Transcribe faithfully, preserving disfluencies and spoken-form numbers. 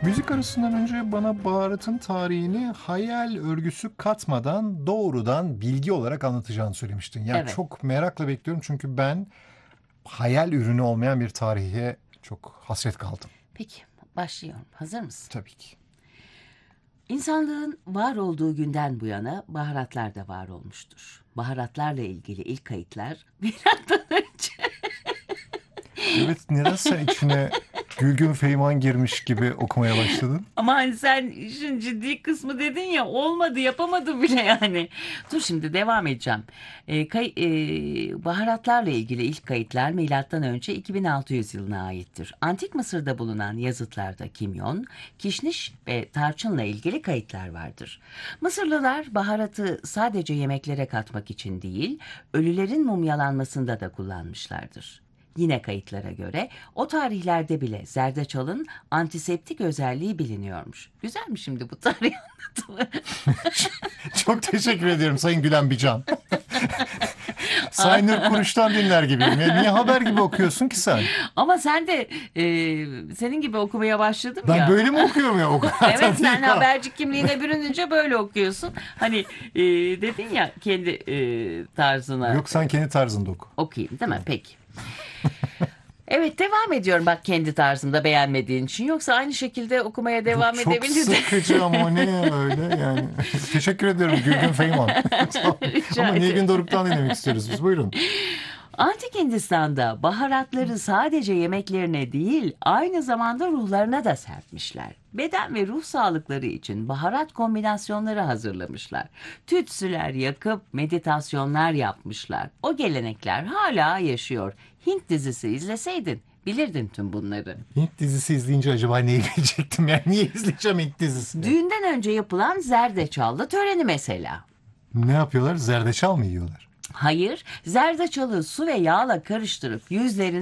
Müzik arasından önce bana baharatın tarihini hayal örgüsü katmadan doğrudan bilgi olarak anlatacağını söylemiştin. Ya Evet. çok merakla bekliyorum çünkü ben hayal ürünü olmayan bir tarihe çok hasret kaldım. Peki, başlıyorum. Hazır mısın? Tabii ki. İnsanlığın var olduğu günden bu yana baharatlar da var olmuştur. Baharatlarla ilgili ilk kayıtlar milattan önce. Evet, neden sen içine Gülgün Feyman girmiş gibi okumaya başladın? Ama hani sen işin ciddi kısmı dedin ya, olmadı, yapamadım bile yani. Dur, şimdi devam edeceğim. Ee, kay- ee, baharatlarla ilgili ilk kayıtlar milattan önce iki bin altı yüz yılına aittir. Antik Mısır'da bulunan yazıtlarda kimyon, kişniş ve tarçınla ilgili kayıtlar vardır. Mısırlılar baharatı sadece yemeklere katmak için değil, ölülerin mumyalanmasında da kullanmışlardır. Yine kayıtlara göre o tarihlerde bile zerdeçalın antiseptik özelliği biliniyormuş. Güzel mi şimdi bu tarih anlatımı? Çok teşekkür ediyorum Sayın Gülen Bican. Sayın Kuruş'tan dinler gibiyim. Ya niye haber gibi okuyorsun ki sen? Ama sen de e, senin gibi okumaya başladım Ben ya. böyle mi okuyorum ya? O kadar Evet, da sen değil ha. haberci kimliğine bürününce böyle okuyorsun. Hani e, dedin ya, kendi e, tarzına Yok, sen kendi tarzında oku. okuyayım değil mi? Peki. Evet, devam ediyorum bak, kendi tarzımda beğenmediğin için. Yoksa aynı şekilde okumaya devam Çok edebilirdin. sıkıcı ama ne öyle yani. Teşekkür ediyorum Gülgün Feyman. Tamam. Rica Ama ederim. Nilgün Doruk'tan dinlemek istiyoruz biz. Buyurun. Antik Hindistan'da baharatları sadece yemeklerine değil, aynı zamanda ruhlarına da serpmişler. Beden ve ruh sağlıkları için baharat kombinasyonları hazırlamışlar. Tütsüler yakıp meditasyonlar yapmışlar. O gelenekler hala yaşıyor. Hint dizisi izleseydin bilirdin tüm bunları. Hint dizisi izleyince acaba neye gelecektim? Yani niye izleyeceğim Hint dizisini? Düğünden önce yapılan zerdeçallı töreni mesela. Ne yapıyorlar? Zerdeçal mı yiyorlar? Hayır, zerdeçalı su ve yağla karıştırıp yüzlerine